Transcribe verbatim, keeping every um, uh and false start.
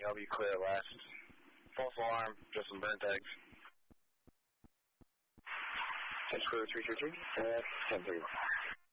I'll be clear at last. False alarm, just some burnt eggs. Ten Crew three three three, uh, ten three one.